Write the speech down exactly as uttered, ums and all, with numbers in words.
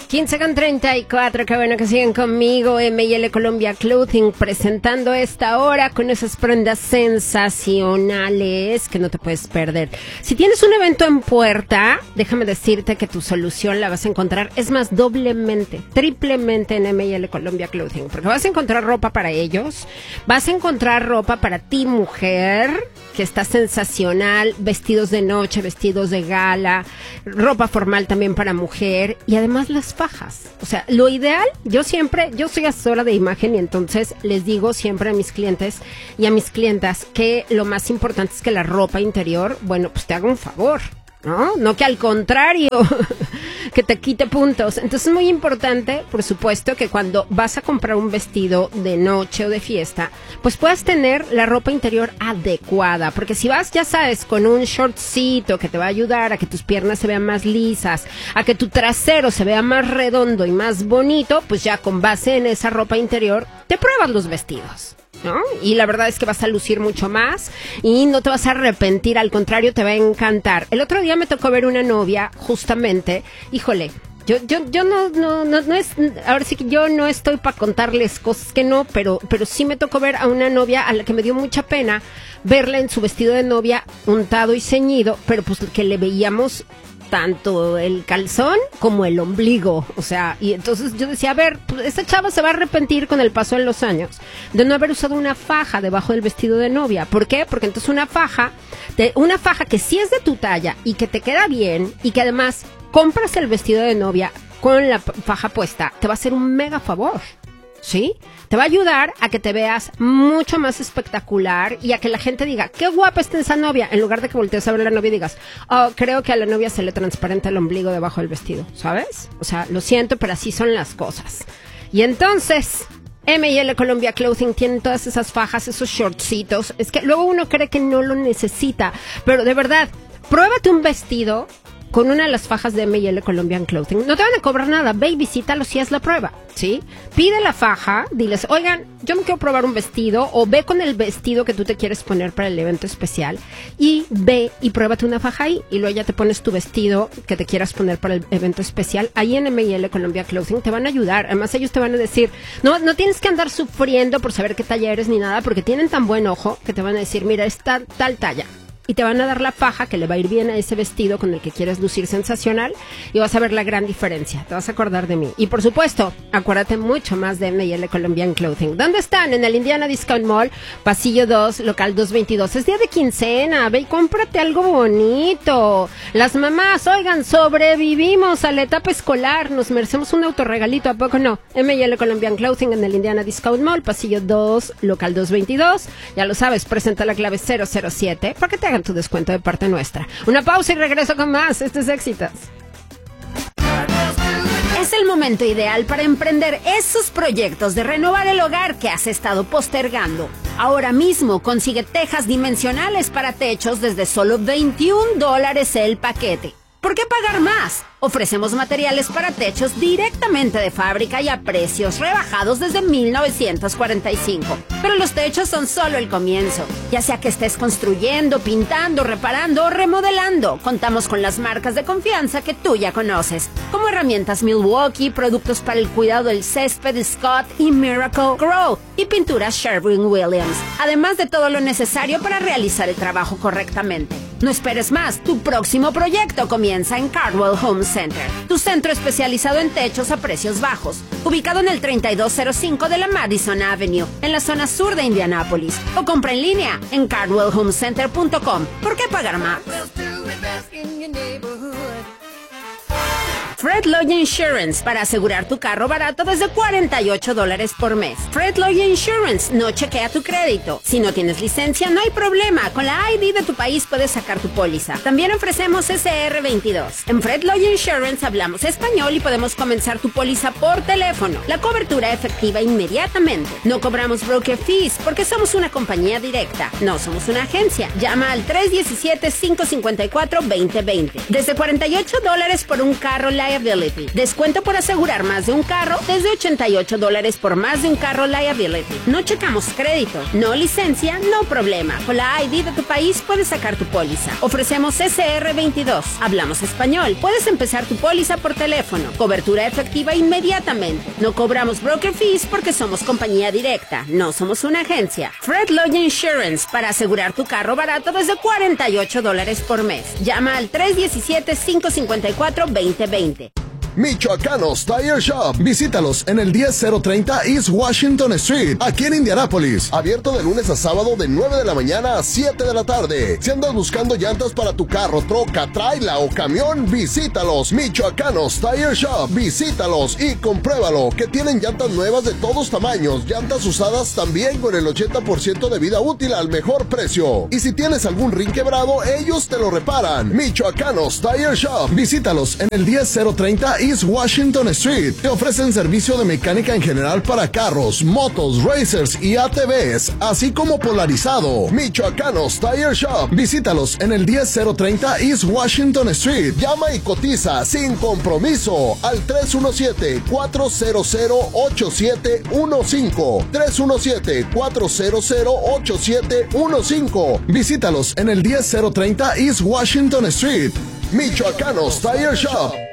quince con treinta y cuatro, qué bueno que siguen conmigo. M y L Colombia Clothing presentando esta hora con esas prendas sensacionales que no te puedes perder. Si tienes un evento en puerta, déjame decirte que tu solución la vas a encontrar, es más, doblemente, triplemente en M y L Colombia Clothing, porque vas a encontrar ropa para ellos, vas a encontrar ropa para ti, mujer, que está sensacional, vestidos de noche, vestidos de gala, ropa formal también para mujer, y además las fajas. O sea, lo ideal, yo siempre, yo soy asesora de imagen y entonces les digo siempre a mis clientes y a mis clientas que lo más importante es que la ropa interior, bueno, pues te haga un favor, ¿no? No que al contrario, que te quite puntos. Entonces es muy importante, por supuesto, que cuando vas a comprar un vestido de noche o de fiesta, pues puedas tener la ropa interior adecuada, porque si vas, ya sabes, con un shortcito que te va a ayudar a que tus piernas se vean más lisas, a que tu trasero se vea más redondo y más bonito, pues ya con base en esa ropa interior te pruebas los vestidos, ¿no? Y la verdad es que vas a lucir mucho más y no te vas a arrepentir, al contrario, te va a encantar. El otro día me tocó ver una novia, justamente, híjole, yo yo yo no no no, no es, ahora sí que yo no estoy para contarles cosas que no, pero pero sí me tocó ver a una novia a la que me dio mucha pena verla en su vestido de novia untado y ceñido, pero pues que le veíamos tanto el calzón como el ombligo, o sea, y entonces yo decía, a ver, pues esta chava se va a arrepentir con el paso de los años de no haber usado una faja debajo del vestido de novia. ¿Por qué? Porque entonces una faja, de, una faja que sí es de tu talla y que te queda bien y que además compras el vestido de novia con la faja puesta, te va a hacer un mega favor, ¿sí? Te va a ayudar a que te veas mucho más espectacular y a que la gente diga, qué guapa está esa novia, en lugar de que voltees a ver a la novia y digas, oh, creo que a la novia se le transparenta el ombligo debajo del vestido, ¿sabes? O sea, lo siento, pero así son las cosas. Y entonces, M y L Colombia Clothing tienen todas esas fajas, esos shortcitos. Es que luego uno cree que no lo necesita, pero de verdad, pruébate un vestido con una de las fajas de M y L Colombian Clothing. No te van a cobrar nada, ve y visítalo si es la prueba, ¿sí? Pide la faja, diles, oigan, yo me quiero probar un vestido, o ve con el vestido que tú te quieres poner para el evento especial, y ve y pruébate una faja ahí, y luego ya te pones tu vestido que te quieras poner para el evento especial. Ahí en M y L Colombia Clothing te van a ayudar, además ellos te van a decir, no, no tienes que andar sufriendo por saber qué talla eres ni nada, porque tienen tan buen ojo que te van a decir, mira, es tal, tal talla. Y te van a dar la faja que le va a ir bien a ese vestido con el que quieres lucir sensacional y vas a ver la gran diferencia. Te vas a acordar de mí. Y por supuesto, acuérdate mucho más de M y L Colombian Clothing. ¿Dónde están? En el Indiana Discount Mall, pasillo dos, local doscientos veintidós. Es día de quincena. Ve y cómprate algo bonito. Las mamás, oigan, sobrevivimos a la etapa escolar. Nos merecemos un autorregalito, ¿a poco no? M y L Colombian Clothing en el Indiana Discount Mall, pasillo dos, local doscientos veintidós. Ya lo sabes, presenta la clave cero cero siete para que te hagan tu descuento de parte nuestra. Una pausa y regreso con más. Esto es Éxitos. Es el momento ideal para emprender esos proyectos de renovar el hogar que has estado postergando. Ahora mismo consigue tejas dimensionales para techos desde solo veintiún dólares el paquete. ¿Por qué pagar más? Ofrecemos materiales para techos directamente de fábrica y a precios rebajados desde mil novecientos cuarenta y cinco. Pero los techos son solo el comienzo. Ya sea que estés construyendo, pintando, reparando o remodelando, contamos con las marcas de confianza que tú ya conoces, como herramientas Milwaukee, productos para el cuidado del césped Scott y Miracle Grow y pinturas Sherwin-Williams, además de todo lo necesario para realizar el trabajo correctamente. No esperes más, tu próximo proyecto comienza en Cardwell Home Center, tu centro especializado en techos a precios bajos, ubicado en el treinta y dos cero cinco de la Madison Avenue, en la zona sur de Indianápolis, o compra en línea en cardwell home center punto com. ¿Por qué pagar más? Fred Lloyd Insurance, para asegurar tu carro barato desde cuarenta y ocho dólares por mes. Fred Lloyd Insurance no chequea tu crédito. Si no tienes licencia, no hay problema. Con la I D de tu país puedes sacar tu póliza. También ofrecemos S R veintidós. En Fred Lloyd Insurance hablamos español y podemos comenzar tu póliza por teléfono. La cobertura efectiva inmediatamente. No cobramos broker fees porque somos una compañía directa. No somos una agencia. Llama al tres uno siete, cinco cinco cuatro, dos cero dos cero. Desde cuarenta y ocho dólares por un carro la Liability. Descuento por asegurar más de un carro desde ochenta y ocho dólares por más de un carro Liability. No checamos crédito, no licencia, no problema. Con la I D de tu país puedes sacar tu póliza. Ofrecemos S R veintidós. Hablamos español. Puedes empezar tu póliza por teléfono. Cobertura efectiva inmediatamente. No cobramos broker fees porque somos compañía directa. No somos una agencia. Fred Lloyd Insurance para asegurar tu carro barato desde cuarenta y ocho dólares por mes. Llama al tres uno siete, cinco cinco cuatro, dos cero dos cero. Michoacanos Tire Shop. Visítalos en el diez cero treinta East Washington Street, aquí en Indianápolis. Abierto de lunes a sábado de nueve de la mañana a siete de la tarde. Si andas buscando llantas para tu carro, troca, traila o camión, visítalos. Michoacanos Tire Shop. Visítalos y compruébalo, que tienen llantas nuevas de todos tamaños, llantas usadas también con el ochenta por ciento de vida útil al mejor precio. Y si tienes algún rin quebrado, ellos te lo reparan. Michoacanos Tire Shop. Visítalos en el diez cero treinta East Washington Street. Te ofrecen servicio de mecánica en general para carros, motos, racers y A T Vs, así como polarizado. Michoacanos Tire Shop. Visítalos en el diez cero treinta East Washington Street. Llama y cotiza sin compromiso al tres uno siete, cuatro cero cero, ocho siete uno cinco. tres uno siete, cuatro cero cero, ocho siete uno cinco. Visítalos en el diez cero treinta East Washington Street. Michoacanos Tire Shop.